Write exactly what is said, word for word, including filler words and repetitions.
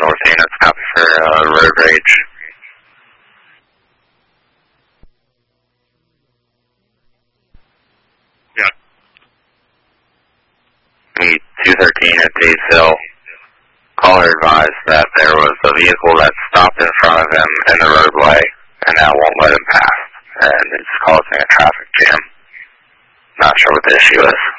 North units, copy for uh, road rage. Yeah. Me two thirteen at Days Hill. Caller advised that there was a vehicle that stopped in front of him in the roadway and now won't let him pass. And it's causing a traffic jam. Not sure what the issue is.